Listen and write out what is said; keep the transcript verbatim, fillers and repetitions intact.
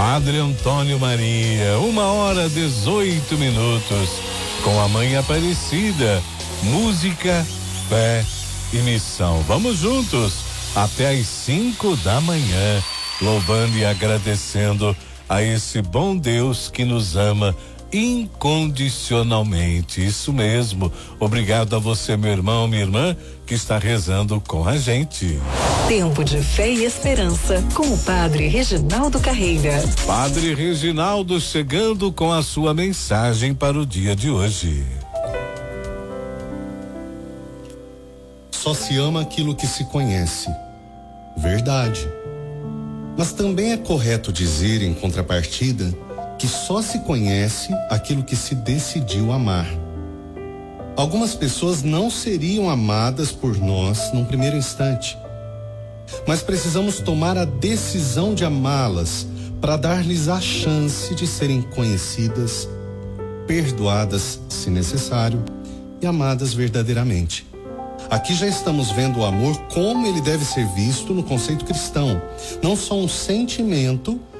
Padre Antônio Maria, uma hora dezoito minutos, com a Mãe Aparecida, música, fé e missão. Vamos juntos até às cinco da manhã, louvando e agradecendo a esse bom Deus que nos ama incondicionalmente. Isso mesmo. Obrigado a você, meu irmão, minha irmã, que está rezando com a gente. Tempo de fé e esperança com o Padre Reginaldo Carreira. Padre Reginaldo chegando com a sua mensagem para o dia de hoje. Só se ama aquilo que se conhece. Verdade. Mas também é correto dizer, em contrapartida, que só se conhece aquilo que se decidiu amar. Algumas pessoas não seriam amadas por nós num primeiro instante, mas precisamos tomar a decisão de amá-las para dar-lhes a chance de serem conhecidas, perdoadas se necessário e amadas verdadeiramente. Aqui já estamos vendo o amor como ele deve ser visto no conceito cristão, não só um sentimento